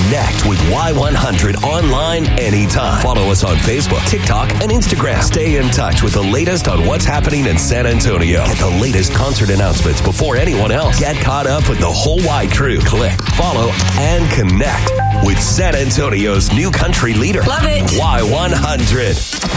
Connect with Y100 online anytime. Follow us on Facebook, TikTok, and Instagram. Stay in touch with the latest on what's happening in San Antonio. Get the latest concert announcements before anyone else. Get caught up with the whole Y crew. Click, follow, and connect with San Antonio's new country leader. Love it. Y100.